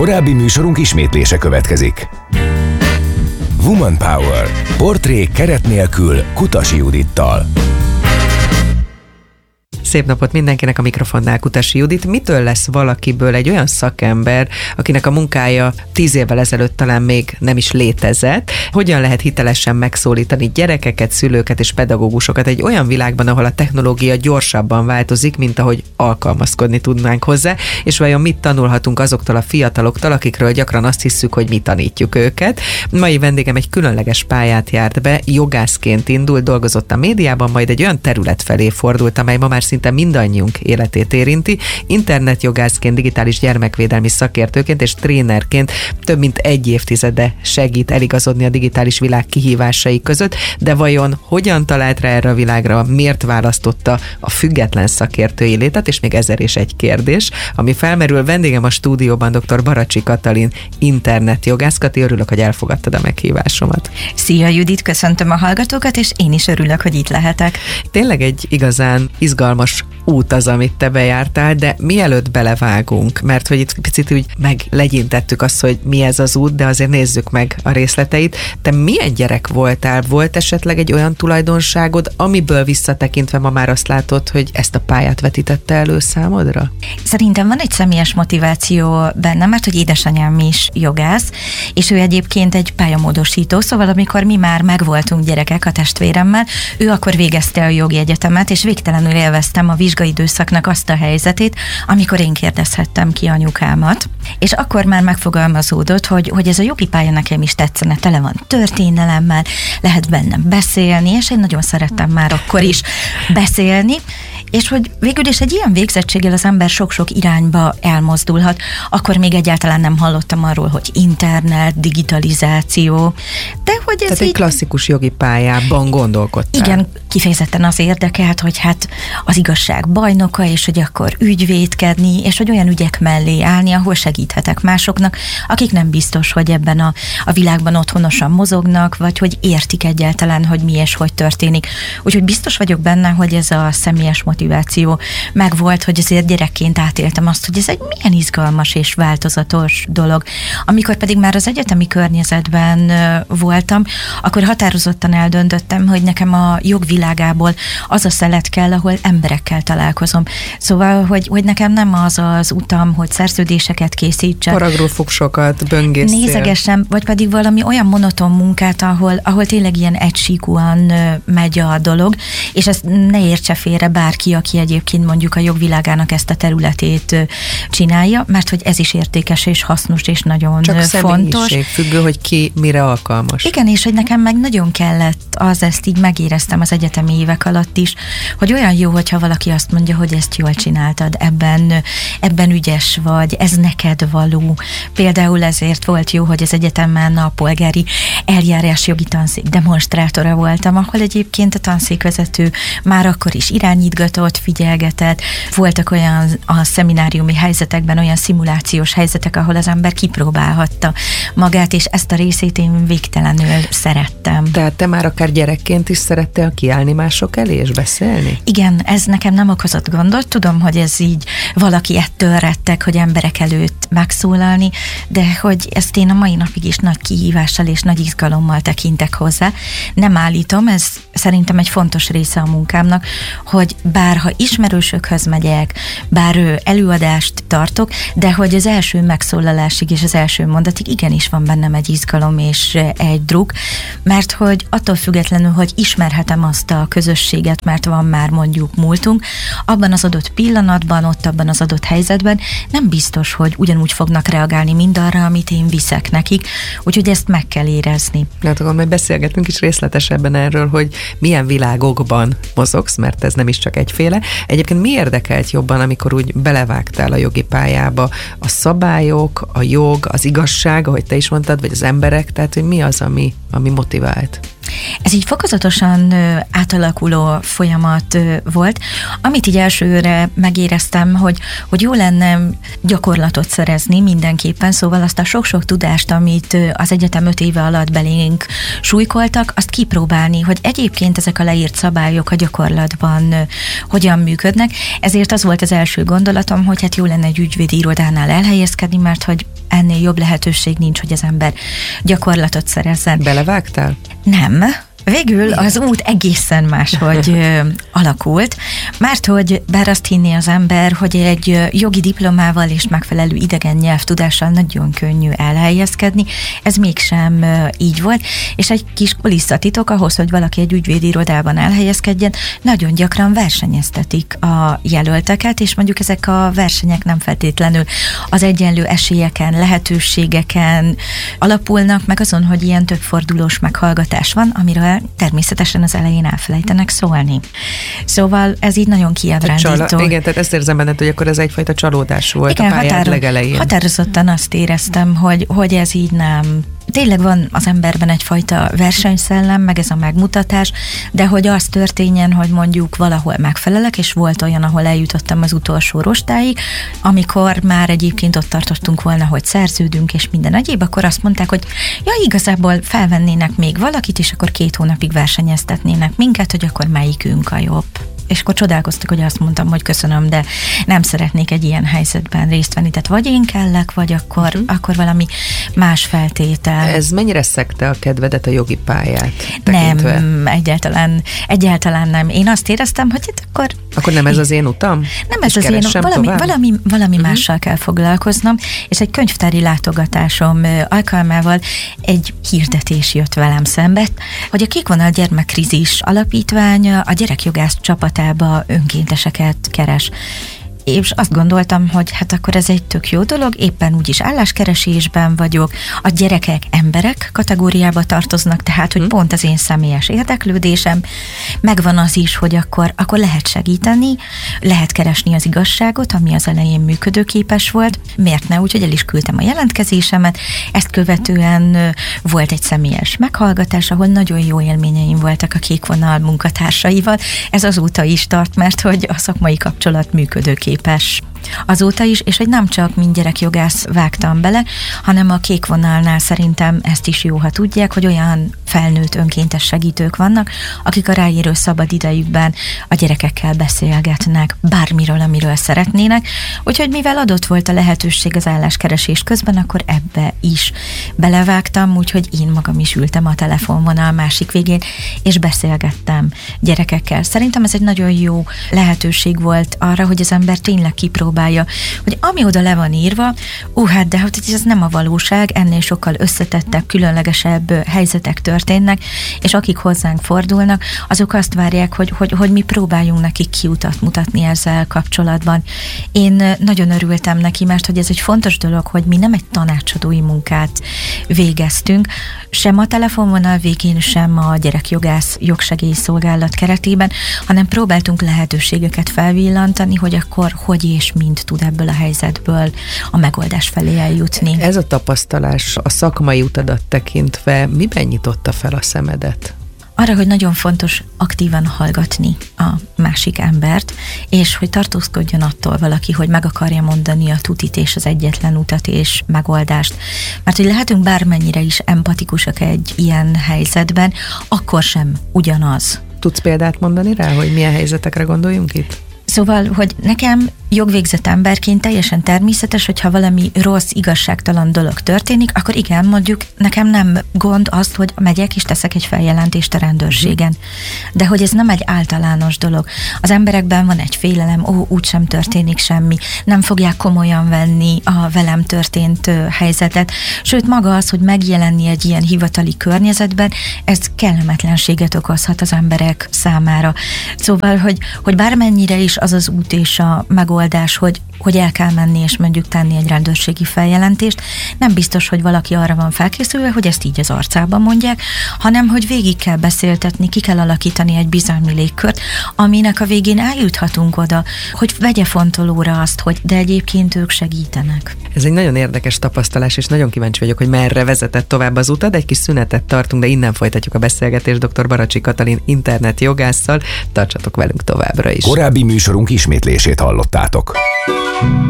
Korábbi műsorunk ismétlése következik. Woman Power. Portrék keret nélkül Kutasi Judittal. Szép napot mindenkinek, a mikrofonnál Kutasi Judit. Mitől lesz valakiből egy olyan szakember, akinek a munkája 10 évvel ezelőtt talán még nem is létezett? Hogyan lehet hitelesen megszólítani gyerekeket, szülőket és pedagógusokat egy olyan világban, ahol a technológia gyorsabban változik, mint ahogy alkalmazkodni tudnánk hozzá, és vajon mit tanulhatunk azoktól a fiataloktól, akikről gyakran azt hisszük, hogy mi tanítjuk őket? Mai vendégem egy különleges pályát járt be, jogászként indult, dolgozott a médiában, majd egy olyan terület felé fordult, amely ma már szinte mindannyiunk életét érinti. Internetjogászként, digitális gyermekvédelmi szakértőként és trénerként több mint 1 évtizede segít eligazodni a digitális világ kihívásai között, de vajon hogyan talált rá erre a világra, miért választotta a független szakértői létet, és még 1001 kérdés, ami felmerül. Vendégem a stúdióban dr. Baracsi Katalin, internetjogász. Kati, örülök, hogy elfogadtad a meghívásomat. Szia Judit, köszöntöm a hallgatókat, és én is örülök, hogy itt lehetek. Tényleg egy igazán izgalmas út az, amit te bejártál, de mielőtt belevágunk, mert hogy itt picit úgy meglegyintettük azt, hogy mi ez az út, de azért nézzük meg a részleteit. Te milyen gyerek voltál? Volt esetleg egy olyan tulajdonságod, amiből visszatekintve ma már azt látod, hogy ezt a pályát vetítette elő számodra? Szerintem van egy személyes motiváció bennem, mert hogy édesanyám is jogász, és ő egyébként egy pályamódosító, szóval amikor mi már megvoltunk gyerekek a testvéremmel, ő akkor végezte a jogi egyetemet, és végtelenül élveztem a vizsgaidőszaknak azt a helyzetét, amikor én kérdezhettem ki anyukámat, és akkor már megfogalmazódott, hogy ez a jogi pálya nekem is tetszene, tele van történelemmel, lehet bennem beszélni, és én nagyon szerettem már akkor is beszélni, és hogy végül is egy ilyen végzettséggel az ember sok-sok irányba elmozdulhat. Akkor még egyáltalán nem hallottam arról, hogy internet, digitalizáció, de hogy ez tehát egy klasszikus jogi pályában gondolkodtál. Igen, kifejezetten az érdekelt, hogy hát az igazság bajnoka, és hogy akkor ügyvédkedni, és hogy olyan ügyek mellé állni, ahol segíthetek másoknak, akik nem biztos, hogy ebben a világban otthonosan mozognak, vagy hogy értik egyáltalán, hogy mi és hogy történik. Úgyhogy biztos vagyok benne, hogy ez a személyes motiváció megvolt, hogy azért gyerekként átéltem azt, hogy ez egy milyen izgalmas és változatos dolog. Amikor pedig már az egyetemi környezetben voltam, akkor határozottan eldöntöttem, hogy nekem a jogvilágából az a szelet kell, ahol emberekkel találkozom. Szóval, hogy nekem nem az az utam, hogy szerződéseket készítsek. Paragrafussokat böngésztél. Nézegessem, vagy pedig valami olyan monoton munkát, ahol tényleg ilyen egysíkúan megy a dolog, és ezt ne értse félre bárki, aki egyébként mondjuk a jogvilágának ezt a területét csinálja, mert hogy ez is értékes és hasznos és nagyon csak fontos. Csak függő, hogy ki mire alkalmas. Igen, és hogy nekem meg nagyon kellett ezt így megéreztem az egyetemi évek alatt is, hogy olyan jó, hogyha valaki azt mondja, hogy ezt jól csináltad, ebben ügyes vagy, ez neked való. Például ezért volt jó, hogy az egyetemen a polgári eljárásjogi tanszék demonstrátora voltam, ahol egyébként a tanszékvezető már akkor is irányítgatott, figyelgetett. Voltak olyan a szemináriumi helyzetekben olyan szimulációs helyzetek, ahol az ember kipróbálhatta magát, és ezt a részét én végtelenül szerettem. Tehát te már akár gyerekként is szerettél kiállni mások elé és beszélni? Igen, ez nekem nem okozott gondot. Tudom, hogy ez így valaki ettől retteg, hogy emberek előtt megszólalni, de hogy ezt én a mai napig is nagy kihívással és nagy izgalommal tekintek hozzá. Nem állítom, ez szerintem egy fontos része a munkámnak, hogy bárha ismerősökhöz megyek, bár előadást tartok, de hogy az első megszólalásig és az első mondatig igenis van bennem egy izgalom és egy druk, mert hogy attól függetlenül, hogy ismerhetem azt a közösséget, mert van már mondjuk múltunk, abban az adott pillanatban, ott abban az adott helyzetben nem biztos, hogy ugyanúgy fognak reagálni mindarra, amit én viszek nekik, úgyhogy ezt meg kell érezni. Hát akkor majd beszélgetünk is részletesebben erről, hogy milyen világokban mozogsz, mert ez nem is csak egyféle. Egyébként mi érdekelt jobban, amikor úgy belevágtál a jogi pályába? A szabályok, a jog, az igazság, ahogy te is mondtad, vagy az emberek, tehát hogy mi az, ami motivált? Ez így fokozatosan átalakuló folyamat volt, amit így elsőre megéreztem, hogy jó lenne gyakorlatot szerezni mindenképpen, szóval azt a sok-sok tudást, amit az egyetem 5 éve alatt belénk súlykoltak, azt kipróbálni, hogy egyébként ezek a leírt szabályok a gyakorlatban hogyan működnek. Ezért az volt az első gondolatom, hogy hát jó lenne egy ügyvédi irodánál elhelyezkedni, mert hogy ennél jobb lehetőség nincs, hogy az ember gyakorlatot szerezzen. Belevágtál? Nem. Végül az út egészen máshogy alakult, mert hogy bár azt hinné az ember, hogy egy jogi diplomával és megfelelő idegen nyelvtudással nagyon könnyű elhelyezkedni, ez mégsem így volt, és egy kis kulisszatitok ahhoz, hogy valaki egy ügyvédirodában elhelyezkedjen, nagyon gyakran versenyeztetik a jelölteket, és mondjuk ezek a versenyek nem feltétlenül az egyenlő esélyeken, lehetőségeken alapulnak, meg azon, hogy ilyen többfordulós meghallgatás van, amiről természetesen az elején elfelejtenek szólni. Szóval ez így nagyon kiábrándító. Igen, tehát ezt érzem benned, hogy akkor ez egyfajta csalódás volt. Igen, a pályád legelején. Határozottan azt éreztem, hogy ez így nem. Tényleg van az emberben egyfajta versenyszellem, meg ez a megmutatás, de hogy az történjen, hogy mondjuk valahol megfelelek, és volt olyan, ahol eljutottam az utolsó rostáig, amikor már egyébként ott tartottunk volna, hogy szerződünk, és minden egyéb, akkor azt mondták, hogy ja, igazából felvennének még valakit, és akkor 2 hónapig versenyeztetnének minket, hogy akkor melyikünk a jobb. És akkor csodálkoztak, hogy azt mondtam, hogy köszönöm, de nem szeretnék egy ilyen helyzetben részt venni. Tehát vagy én kellek, vagy akkor valami más feltétel. Ez mennyire szegte a kedvedet a jogi pályát tekintve? Nem, egyáltalán nem. Én azt éreztem, hogy hát akkor nem ez az én utam? Nem ez az én utam. Valami mással kell foglalkoznom, és egy könyvtári látogatásom alkalmával egy hirdetés jött velem szembe, hogy a Kékvonal Gyermekkrízis Alapítvány a gyerekjogász csapatába önkénteseket keres. És azt gondoltam, hogy hát akkor ez egy tök jó dolog, éppen úgyis álláskeresésben vagyok, a gyerekek emberek kategóriába tartoznak, tehát hogy pont az én személyes érdeklődésem, megvan az is, hogy akkor lehet segíteni, lehet keresni az igazságot, ami az elején működőképes volt, miért ne, úgyhogy el is küldtem a jelentkezésemet, ezt követően volt egy személyes meghallgatás, ahol nagyon jó élményeim voltak a Kékvonal munkatársaival, ez azóta is tart, mert hogy a szakmai kapcsolat működőképes azóta is, és hogy nem csak mint gyerekjogász vágtam bele, hanem a Kékvonalnál szerintem ezt is jó, ha tudják, hogy olyan felnőtt önkéntes segítők vannak, akik a ráérő szabad idejükben a gyerekekkel beszélgetnek bármiről, amiről szeretnének, úgyhogy mivel adott volt a lehetőség az álláskeresés közben, akkor ebbe is belevágtam, úgyhogy én magam is ültem a telefonvonal másik végén, és beszélgettem gyerekekkel. Szerintem ez egy nagyon jó lehetőség volt arra, hogy az ember tényleg kipróbálja, hogy ami oda le van írva, hát de hogy ez nem a valóság, ennél sokkal összetettebb, különlegesebb helyzetek történnek, és akik hozzánk fordulnak, azok azt várják, hogy mi próbáljunk nekik kiutat mutatni ezzel kapcsolatban. Én nagyon örültem neki, mert hogy ez egy fontos dolog, hogy mi nem egy tanácsadói munkát végeztünk, sem a telefonvonal végén, sem a gyerekjogász jogsegélyszolgálat keretében, hanem próbáltunk lehetőségeket felvillantani, hogy akkor hogy és mind tud ebből a helyzetből a megoldás felé eljutni. Ez a tapasztalás a szakmai utadat tekintve miben nyitotta fel a szemedet? Arra, hogy nagyon fontos aktívan hallgatni a másik embert, és hogy tartózkodjon attól valaki, hogy meg akarja mondani a tutit és az egyetlen utat és megoldást. Mert hogy lehetünk bármennyire is empatikusak egy ilyen helyzetben, akkor sem ugyanaz. Tudsz példát mondani rá, hogy milyen helyzetekre gondoljunk itt? Szóval, hogy nekem jogvégzett emberként teljesen természetes, hogyha valami rossz, igazságtalan dolog történik, akkor igen, mondjuk nekem nem gond azt, hogy megyek és teszek egy feljelentést a rendőrségen. De hogy ez nem egy általános dolog. Az emberekben van egy félelem, úgysem történik semmi, nem fogják komolyan venni a velem történt helyzetet. Sőt, maga az, hogy megjelenni egy ilyen hivatali környezetben, ez kellemetlenséget okozhat az emberek számára. Szóval, hogy bármennyire is az az út és a megoldás, hogy el kell menni és mondjuk tenni egy rendőrségi feljelentést, nem biztos, hogy valaki arra van felkészülve, hogy ezt így az arcában mondják, hanem hogy végig kell beszéltetni, ki kell alakítani egy bizalmi légkört, aminek a végén eljuthatunk oda, hogy vegye fontolóra azt, hogy de egyébként ők segítenek. Ez egy nagyon érdekes tapasztalás, és nagyon kíváncsi vagyok, hogy merre vezetett tovább az utad. Egy kis szünetet tartunk, de innen folytatjuk a beszélgetést dr. Baracsi Katalin internetjogásszal. Tartsatok velünk továbbra is. Korábbi műsorunk ismétlését hallottátok.